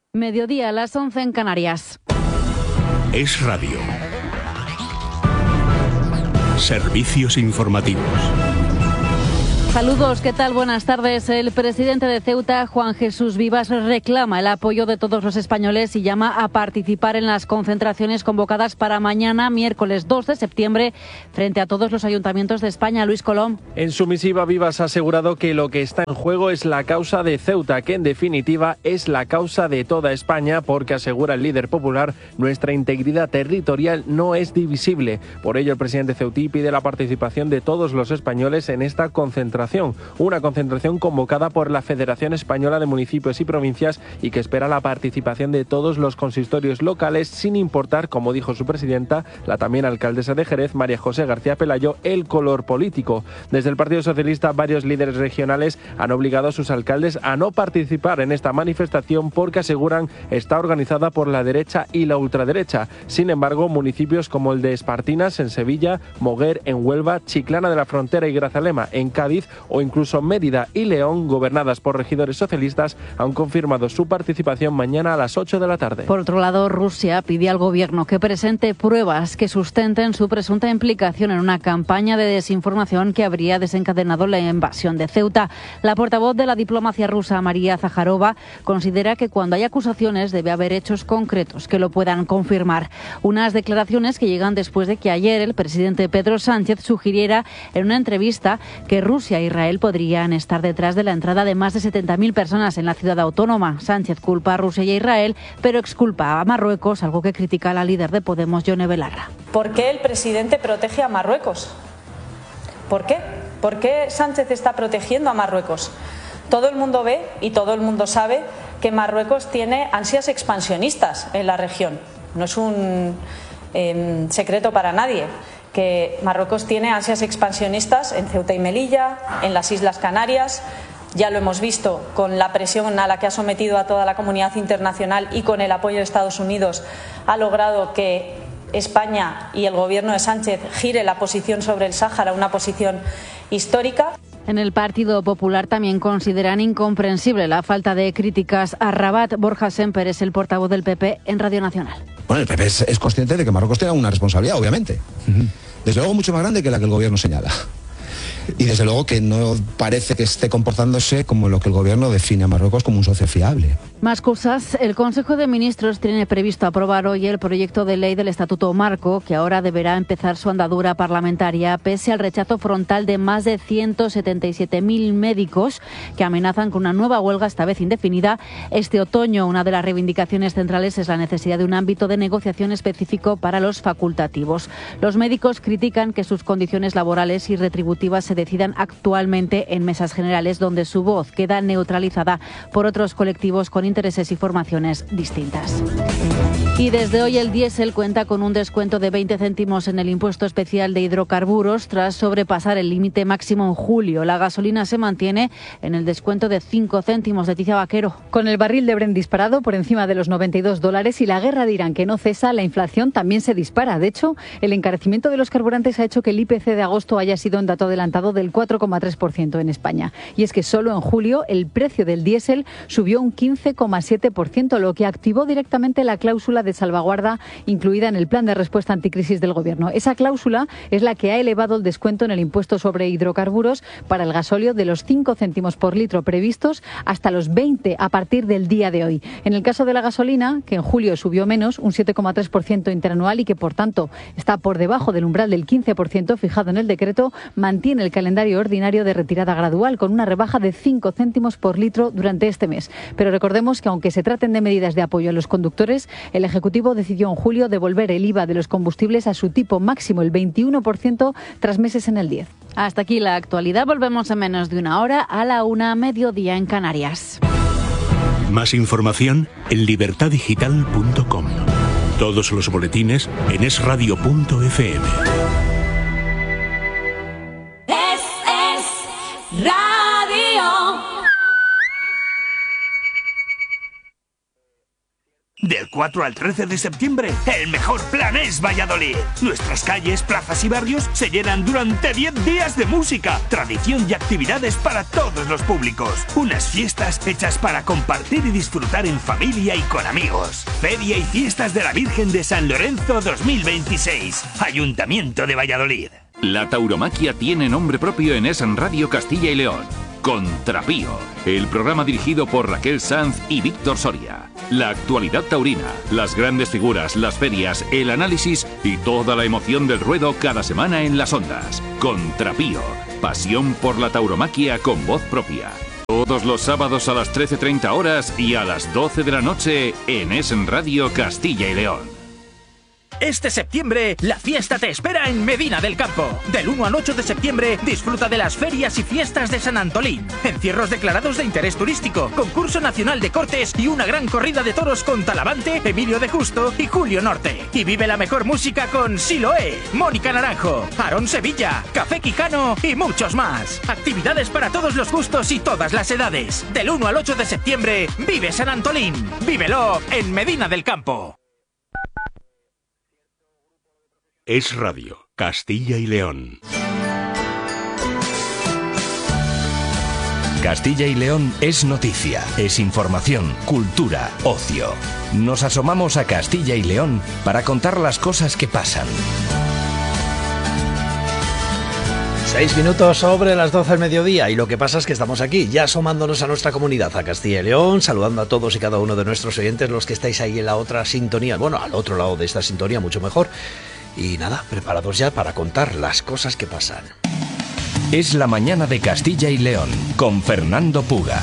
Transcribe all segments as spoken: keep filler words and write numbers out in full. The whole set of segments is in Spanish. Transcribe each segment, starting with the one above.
Mediodía a las once en Canarias. Es Radio. Servicios informativos. Saludos, ¿qué tal? Buenas tardes. El presidente de Ceuta, Juan Jesús Vivas, reclama el apoyo de todos los españoles y llama a participar en las concentraciones convocadas para mañana, miércoles dos de septiembre, frente a todos los ayuntamientos de España. Luis Colom. En su misiva, Vivas ha asegurado que lo que está en juego es la causa de Ceuta, que en definitiva es la causa de toda España, porque asegura el líder popular, nuestra integridad territorial no es divisible. Por ello, el presidente ceutí pide la participación de todos los españoles en esta concentración. Una concentración convocada por la Federación Española de Municipios y Provincias y que espera la participación de todos los consistorios locales, sin importar, como dijo su presidenta, la también alcaldesa de Jerez, María José García Pelayo, el color político. Desde el Partido Socialista, varios líderes regionales han obligado a sus alcaldes a no participar en esta manifestación porque aseguran está organizada por la derecha y la ultraderecha. Sin embargo, municipios como el de Espartinas, en Sevilla, Moguer, en Huelva, Chiclana de la Frontera y Grazalema, en Cádiz, o incluso Mérida y León, gobernadas por regidores socialistas, han confirmado su participación mañana a las ocho de la tarde. Por otro lado, Rusia pide al gobierno que presente pruebas que sustenten su presunta implicación en una campaña de desinformación que habría desencadenado la invasión de Ceuta. La portavoz de la diplomacia rusa, María Zaharova, considera que cuando hay acusaciones debe haber hechos concretos que lo puedan confirmar. Unas declaraciones que llegan después de que ayer el presidente Pedro Sánchez sugiriera en una entrevista que Rusia e Israel podrían estar detrás de la entrada de más de setenta mil personas en la ciudad autónoma. Sánchez culpa a Rusia y a Israel, pero exculpa a Marruecos, algo que critica la líder de Podemos, Yone Belarra. ¿Por qué el presidente protege a Marruecos? ¿Por qué? ¿Por qué Sánchez está protegiendo a Marruecos? Todo el mundo ve y todo el mundo sabe que Marruecos tiene ansias expansionistas en la región. No es un eh, secreto para nadie que Marruecos tiene ansias expansionistas en Ceuta y Melilla, en las Islas Canarias. Ya lo hemos visto con la presión a la que ha sometido a toda la comunidad internacional y con el apoyo de Estados Unidos ha logrado que España y el gobierno de Sánchez gire la posición sobre el Sáhara, una posición histórica. En el Partido Popular también consideran incomprensible la falta de críticas a Rabat. Borja Semper es el portavoz del P P en Radio Nacional. Bueno, el P P es, es consciente de que Marruecos tiene una responsabilidad, obviamente. Uh-huh. Desde luego mucho más grande que la que el gobierno señala. Y desde luego que no parece que esté comportándose como lo que el gobierno define a Marruecos como un socio fiable. Más cosas. El Consejo de Ministros tiene previsto aprobar hoy el proyecto de ley del Estatuto Marco, que ahora deberá empezar su andadura parlamentaria, pese al rechazo frontal de más de ciento setenta y siete mil médicos que amenazan con una nueva huelga, esta vez indefinida, este otoño. Una de las reivindicaciones centrales es la necesidad de un ámbito de negociación específico para los facultativos. Los médicos critican que sus condiciones laborales y retributivas se decidan actualmente en mesas generales, donde su voz queda neutralizada por otros colectivos con intereses y formaciones distintas. Y desde hoy el diésel cuenta con un descuento de veinte céntimos en el impuesto especial de hidrocarburos tras sobrepasar el límite máximo en julio. La gasolina se mantiene en el descuento de cinco céntimos. Leticia Vaquero. Con el barril de Brent disparado por encima de los noventa y dos dólares y la guerra de Irán que no cesa, la inflación también se dispara. De hecho, el encarecimiento de los carburantes ha hecho que el I P C de agosto haya sido un dato adelantado del cuatro coma tres por ciento en España. Y es que solo en julio el precio del diésel subió un quince coma siete por ciento, lo que activó directamente la cláusula de salvaguarda incluida en el plan de respuesta anticrisis del Gobierno. Esa cláusula es la que ha elevado el descuento en el impuesto sobre hidrocarburos para el gasóleo de los cinco céntimos por litro previstos hasta los veinte a partir del día de hoy. En el caso de la gasolina, que en julio subió menos, un siete coma tres por ciento interanual y que por tanto está por debajo del umbral del quince por ciento fijado en el decreto, mantiene el calendario ordinario de retirada gradual con una rebaja de cinco céntimos por litro durante este mes. Pero recordemos que aunque se traten de medidas de apoyo a los conductores, el Ejecutivo decidió en julio devolver el I V A de los combustibles a su tipo máximo, el veintiuno por ciento, tras meses en el diez por ciento. Hasta aquí la actualidad. Volvemos en menos de una hora a la una, mediodía en Canarias. Más información en libertad digital punto com. Todos los boletines en es radio punto efe eme. Es, es radio. Del cuatro al trece de septiembre, el mejor plan es Valladolid. Nuestras calles, plazas y barrios se llenan durante diez días de música, tradición y actividades para todos los públicos. Unas fiestas hechas para compartir y disfrutar en familia y con amigos. Feria y Fiestas de la Virgen de San Lorenzo dos mil veintiséis. Ayuntamiento de Valladolid. La tauromaquia tiene nombre propio en Es Radio Castilla y León. Contrapío, el programa dirigido por Raquel Sanz y Víctor Soria. La actualidad taurina, las grandes figuras, las ferias, el análisis y toda la emoción del ruedo cada semana en las ondas. Contrapío, pasión por la tauromaquia con voz propia. Todos los sábados a las trece treinta horas y a las doce de la noche en Es Radio Castilla y León. Este septiembre, la fiesta te espera en Medina del Campo. Del uno al ocho de septiembre, disfruta de las ferias y fiestas de San Antolín. Encierros declarados de interés turístico, concurso nacional de cortes y una gran corrida de toros con Talavante, Emilio de Justo y Julio Norte. Y vive la mejor música con Siloé, Mónica Naranjo, Aarón Sevilla, Café Quijano y muchos más. Actividades para todos los gustos y todas las edades. Del uno al ocho de septiembre, vive San Antolín. Vívelo en Medina del Campo. Es Radio, Castilla y León. Castilla y León es noticia, es información, cultura, ocio. Nos asomamos a Castilla y León para contar las cosas que pasan. Seis minutos sobre las doce del mediodía y lo que pasa es que estamos aquí, ya asomándonos a nuestra comunidad, a Castilla y León, saludando a todos y cada uno de nuestros oyentes, los que estáis ahí en la otra sintonía, bueno, al otro lado de esta sintonía, mucho mejor. Y nada, preparados ya para contar las cosas que pasan. Es la mañana de Castilla y León, con Fernando Puga.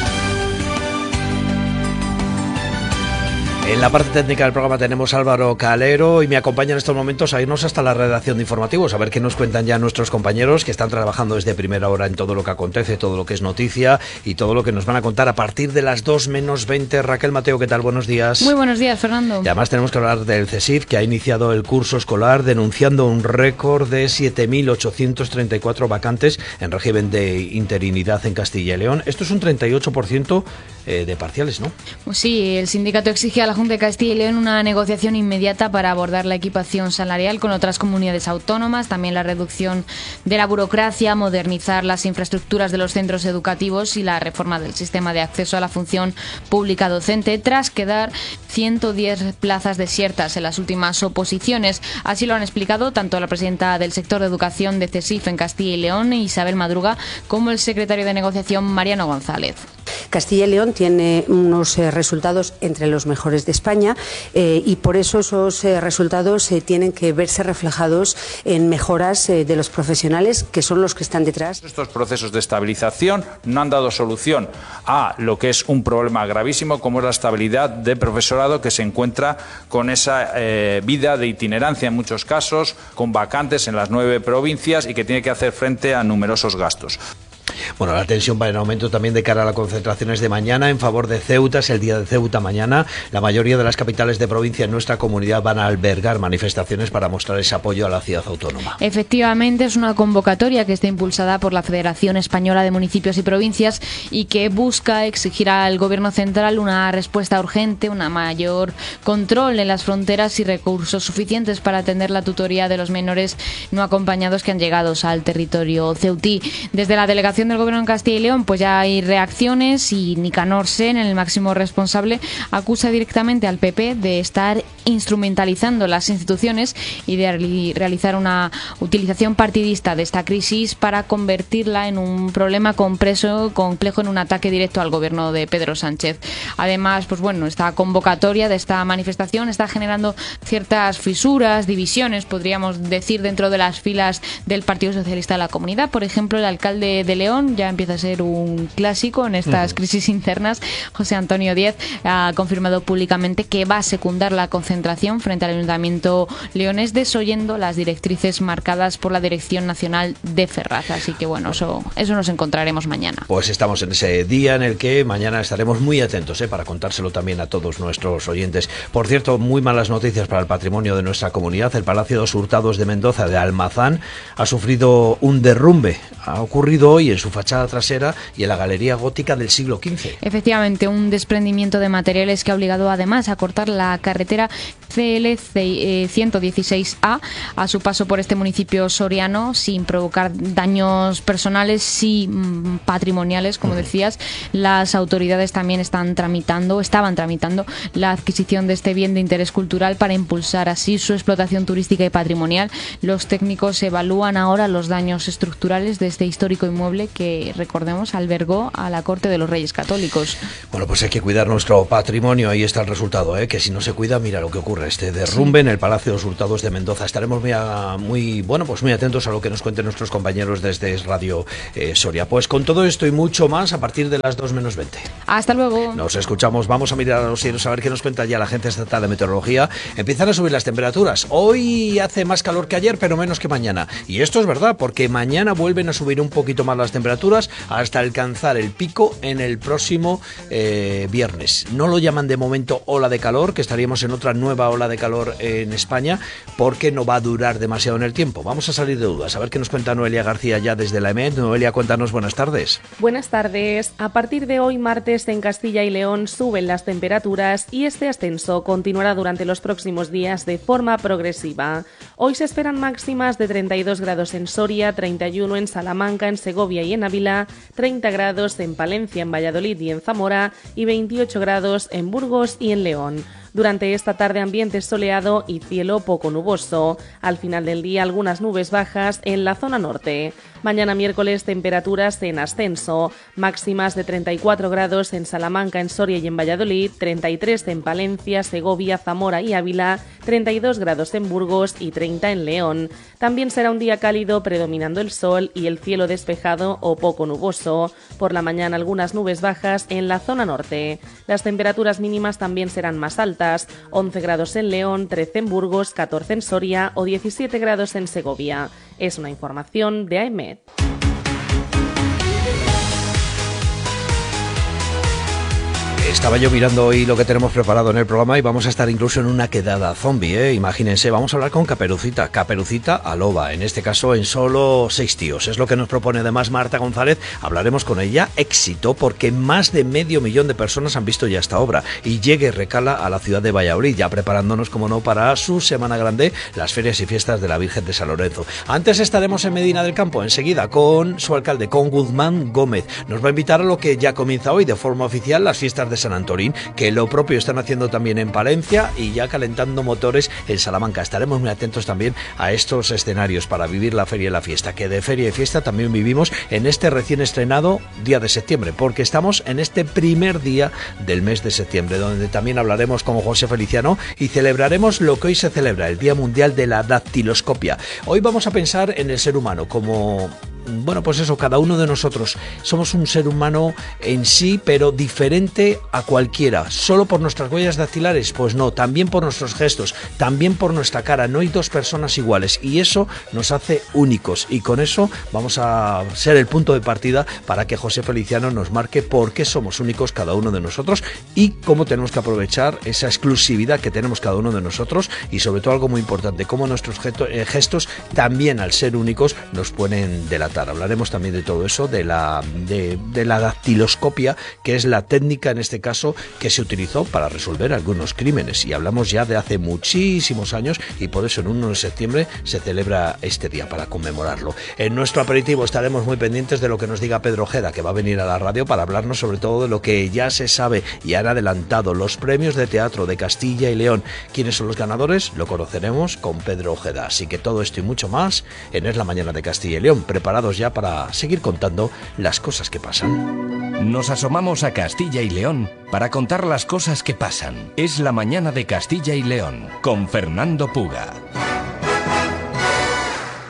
En la parte técnica del programa tenemos a Álvaro Calero y me acompaña en estos momentos a irnos hasta la redacción de informativos, a ver qué nos cuentan ya nuestros compañeros que están trabajando desde primera hora en todo lo que acontece, todo lo que es noticia y todo lo que nos van a contar a partir de las dos menos veinte. Raquel Mateo, ¿qué tal? Buenos días. Muy buenos días, Fernando. Y además tenemos que hablar del CESIF, que ha iniciado el curso escolar denunciando un récord de siete mil ochocientos treinta y cuatro vacantes en régimen de interinidad en Castilla y León. Esto es un treinta y ocho por ciento de parciales, ¿no? Sí, el sindicato exige a la Junta de Castilla y León una negociación inmediata para abordar la equiparación salarial con otras comunidades autónomas, también la reducción de la burocracia, modernizar las infraestructuras de los centros educativos y la reforma del sistema de acceso a la función pública docente, tras quedar ciento diez plazas desiertas en las últimas oposiciones. Así lo han explicado tanto la presidenta del sector de educación de CESIF en Castilla y León, Isabel Madruga, como el secretario de negociación, Mariano González. Castilla y León tiene unos eh, resultados entre los mejores de España eh, y por eso esos eh, resultados eh, tienen que verse reflejados en mejoras eh, de los profesionales, que son los que están detrás. Estos procesos de estabilización no han dado solución a lo que es un problema gravísimo, como es la estabilidad de profesorado, que se encuentra con esa eh, vida de itinerancia en muchos casos, con vacantes en las nueve provincias y que tiene que hacer frente a numerosos gastos. Bueno, la tensión va en aumento también de cara a las concentraciones de mañana en favor de Ceuta. Es el día de Ceuta mañana. La mayoría de las capitales de provincia en nuestra comunidad van a albergar manifestaciones para mostrar ese apoyo a la ciudad autónoma. Efectivamente, es una convocatoria que está impulsada por la Federación Española de Municipios y Provincias y que busca exigir al Gobierno central una respuesta urgente, una mayor control en las fronteras y recursos suficientes para atender la tutoría de los menores no acompañados que han llegado al territorio ceutí. Desde la delegación del Gobierno en Castilla y León pues ya hay reacciones y Nicanor Sen, el máximo responsable, acusa directamente al P P de estar instrumentalizando las instituciones y de realizar una utilización partidista de esta crisis para convertirla en un problema complejo, complejo en un ataque directo al Gobierno de Pedro Sánchez. Además, pues bueno, esta convocatoria de esta manifestación está generando ciertas fisuras, divisiones, podríamos decir, dentro de las filas del Partido Socialista de la Comunidad. Por ejemplo, el alcalde de León ya empieza a ser un clásico en estas crisis internas. José Antonio Díez ha confirmado públicamente que va a secundar la concentración concentración frente al Ayuntamiento leonés, desoyendo las directrices marcadas por la Dirección Nacional de Ferraz. Así que bueno, eso, eso nos encontraremos mañana. Pues estamos en ese día en el que mañana estaremos muy atentos ¿eh? para contárselo también a todos nuestros oyentes. Por cierto, muy malas noticias para el patrimonio de nuestra comunidad. El Palacio de los Hurtados de Mendoza de Almazán ha sufrido un derrumbe. Ha ocurrido hoy en su fachada trasera y en la galería gótica del siglo quince. Efectivamente, un desprendimiento de materiales que ha obligado además a cortar la carretera C L ciento dieciséis A a su paso por este municipio soriano, sin provocar daños personales, sí patrimoniales, como decías. Las autoridades también están tramitando, estaban tramitando la adquisición de este bien de interés cultural para impulsar así su explotación turística y patrimonial. Los técnicos evalúan ahora los daños estructurales de este histórico inmueble que, recordemos, albergó a la corte de los Reyes Católicos. Bueno, pues hay que cuidar nuestro patrimonio. Ahí está el resultado, ¿eh? Que si no se cuida, mira lo que ocurre. Este derrumbe sí. en el Palacio de los Hurtados de Mendoza. Estaremos muy, a, muy, bueno, pues muy atentos a lo que nos cuenten nuestros compañeros desde Radio eh, Soria. Pues con todo esto y mucho más a partir de las dos menos veinte. Hasta luego. Nos escuchamos. Vamos a mirar a los cielos a ver qué nos cuenta ya la Agencia Estatal de Meteorología. Empiezan a subir las temperaturas. Hoy hace más calor que ayer, pero menos que mañana. Y esto es verdad, porque mañana vuelven a subir un poquito más las temperaturas hasta alcanzar el pico en el próximo eh, viernes. No lo llaman de momento ola de calor, que estaríamos en otra nueva ola de calor en España, porque no va a durar demasiado en el tiempo. Vamos a salir de dudas. A ver qué nos cuenta Noelia García ya desde la E M E T. Noelia, cuéntanos, buenas tardes. Buenas tardes. A partir de hoy martes en Castilla y León suben las temperaturas y este ascenso continuará durante los próximos días de forma progresiva. Hoy se esperan máximas de treinta y dos grados en Soria, treinta y uno en Salamanca, en Segovia y en Ávila, treinta grados en Palencia, en Valladolid y en Zamora y veintiocho grados en Burgos y en León. Durante esta tarde ambiente soleado y cielo poco nuboso. Al final del día algunas nubes bajas en la zona norte. Mañana miércoles temperaturas en ascenso. Máximas de treinta y cuatro grados en Salamanca, en Soria y en Valladolid, treinta y tres en Palencia, Segovia, Zamora y Ávila, treinta y dos grados en Burgos y treinta en León. También será un día cálido predominando el sol y el cielo despejado o poco nuboso. Por la mañana algunas nubes bajas en la zona norte. Las temperaturas mínimas también serán más altas. once grados en León, trece en Burgos, catorce en Soria o diecisiete grados en Segovia. Es una información de A E M E T. Estaba yo mirando hoy lo que tenemos preparado en el programa y vamos a estar incluso en una quedada zombie, ¿eh? Imagínense, vamos a hablar con Caperucita, Caperucita Aloba, en este caso en solo seis tíos. Es lo que nos propone además Marta González. Hablaremos con ella, éxito, porque más de medio millón de personas han visto ya esta obra y llegue recala a la ciudad de Valladolid, ya preparándonos, como no, para su Semana Grande, las ferias y fiestas de la Virgen de San Lorenzo. Antes estaremos en Medina del Campo, enseguida, con su alcalde, con Guzmán Gómez. Nos va a invitar a lo que ya comienza hoy de forma oficial, las fiestas de San Antolín, que lo propio están haciendo también en Palencia y ya calentando motores en Salamanca. Estaremos muy atentos también a estos escenarios para vivir la feria y la fiesta, que de feria y fiesta también vivimos en este recién estrenado día de septiembre, porque estamos en este primer día del mes de septiembre, donde también hablaremos con José Feliciano y celebraremos lo que hoy se celebra, el Día Mundial de la Dactiloscopia. Hoy vamos a pensar en el ser humano como... Bueno, pues eso, cada uno de nosotros somos un ser humano en sí, pero diferente a cualquiera. ¿Solo por nuestras huellas dactilares? Pues no, también por nuestros gestos, también por nuestra cara. No hay dos personas iguales y eso nos hace únicos. Y con eso vamos a ser el punto de partida para que José Feliciano nos marque por qué somos únicos cada uno de nosotros y cómo tenemos que aprovechar esa exclusividad que tenemos cada uno de nosotros y sobre todo algo muy importante, cómo nuestros gestos también al ser únicos nos pueden delatar. Hablaremos también de todo eso, de la, de, de la dactiloscopia, que es la técnica en este caso que se utilizó para resolver algunos crímenes. Y hablamos ya de hace muchísimos años y por eso en uno de septiembre se celebra este día para conmemorarlo. En nuestro aperitivo estaremos muy pendientes de lo que nos diga Pedro Ojeda, que va a venir a la radio para hablarnos sobre todo de lo que ya se sabe y han adelantado, los premios de teatro de Castilla y León. ¿Quiénes son los ganadores? Lo conoceremos con Pedro Ojeda. Así que todo esto y mucho más en Es la Mañana de Castilla y León. Preparados ya para seguir contando las cosas que pasan. Nos asomamos a Castilla y León para contar las cosas que pasan. Es la Mañana de Castilla y León con Fernando Puga.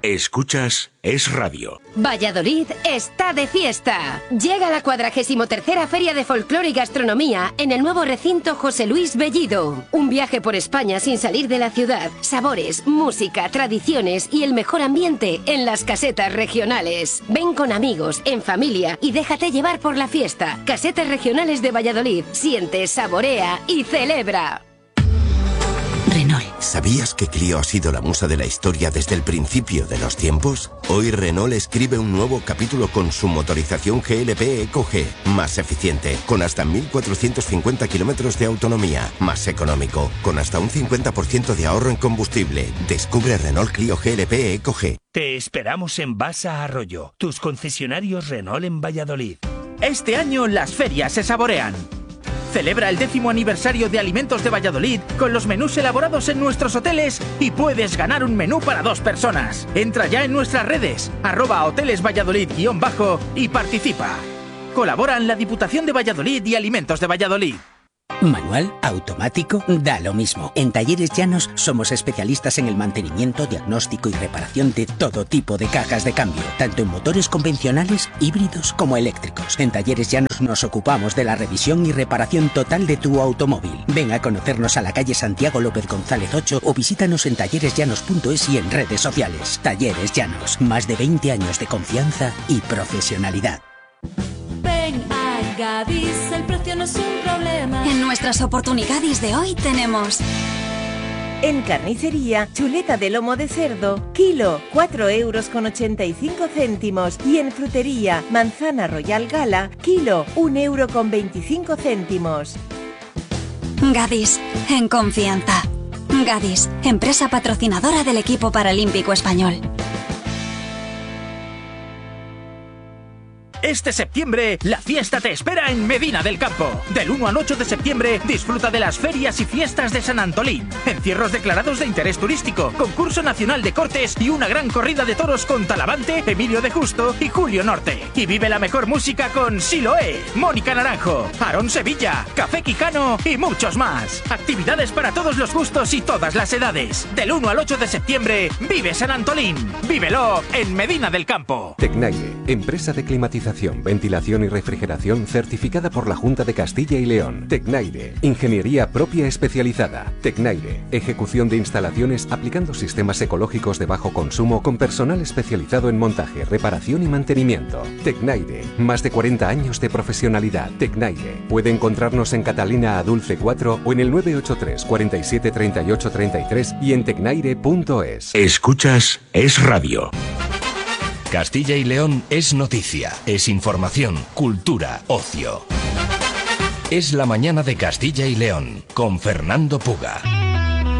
Escuchas Es Radio. Valladolid está de fiesta. Llega la cuadragésimo tercera Feria de Folclore y Gastronomía en el nuevo recinto José Luis Bellido. Un viaje por España sin salir de la ciudad. Sabores, música, tradiciones y el mejor ambiente en las casetas regionales. Ven con amigos, en familia y déjate llevar por la fiesta. Casetas regionales de Valladolid. Siente, saborea y celebra. Renault. ¿Sabías que Clio ha sido la musa de la historia desde el principio de los tiempos? Hoy Renault escribe un nuevo capítulo con su motorización G L P Eco G, más eficiente, con hasta mil cuatrocientos cincuenta kilómetros de autonomía, más económico, con hasta un cincuenta por ciento de ahorro en combustible. Descubre Renault Clio G L P Eco G. Te esperamos en Basa Arroyo, tus concesionarios Renault en Valladolid. Este año las ferias se saborean. Celebra el décimo aniversario de Alimentos de Valladolid con los menús elaborados en nuestros hoteles y puedes ganar un menú para dos personas. Entra ya en nuestras redes, arroba hoteles Valladolid guión bajo y participa. Colaboran la Diputación de Valladolid y Alimentos de Valladolid. Manual, automático, da lo mismo. En Talleres Llanos somos especialistas en el mantenimiento, diagnóstico y reparación de todo tipo de cajas de cambio, tanto en motores convencionales, híbridos como eléctricos. En Talleres Llanos nos ocupamos de la revisión y reparación total de tu automóvil. Ven a conocernos a la calle Santiago López González ocho o visítanos en talleres llanos punto es y en redes sociales. Talleres Llanos, más de veinte años de confianza y profesionalidad. Ven a Gadis, el precio no es un problema. En nuestras oportunidades de hoy tenemos... En carnicería, chuleta de lomo de cerdo, kilo, cuatro euros con ochenta y cinco céntimos. Y en frutería, manzana Royal Gala, kilo, un euro con veinticinco céntimos. Gadis, en confianza. Gadis, empresa patrocinadora del equipo paralímpico español. Este septiembre, la fiesta te espera en Medina del Campo. Del uno al ocho de septiembre, disfruta de las ferias y fiestas de San Antolín. Encierros declarados de interés turístico, concurso nacional de cortes y una gran corrida de toros con Talavante, Emilio de Justo y Julio Norte. Y vive la mejor música con Siloé, Mónica Naranjo, Aarón Sevilla, Café Quijano y muchos más. Actividades para todos los gustos y todas las edades. Del uno al ocho de septiembre, vive San Antolín. Vívelo en Medina del Campo. Tecnaire, empresa de climatización, ventilación y refrigeración certificada por la Junta de Castilla y León. Tecnaire, ingeniería propia especializada. Tecnaire, ejecución de instalaciones aplicando sistemas ecológicos de bajo consumo con personal especializado en montaje, reparación y mantenimiento. Tecnaire, más de cuarenta años de profesionalidad. Tecnaire, puede encontrarnos en Catalina Adulce cuatro o en el nueve ocho tres, cuarenta y siete, treinta y ocho, treinta y tres y en tecnaire punto es. Escuchas Es Radio. Castilla y León es noticia, es información, cultura, ocio. Es la mañana de Castilla y León con Fernando Puga.